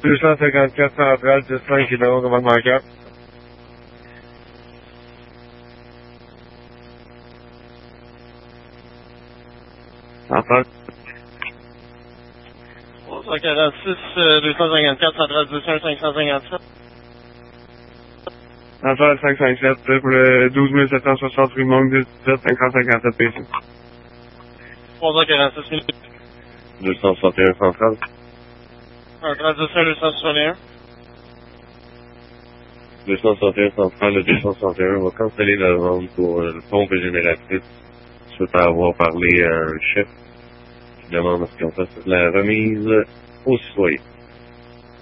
254 centrale, 10-5 km, commandement 4. Enfin. 346, 254, centrale 11, 557. Centrale 557, pour le 12 760 rue Monk, 17 557 PC. 346 minutes. 261 centrale. Centrale 11, 261. 261 centrale, le 261 va canceller la vente pour le pompe génératrice suite à avoir parlé à un chef qui demande à ce qu'on fasse la remise au citoyen.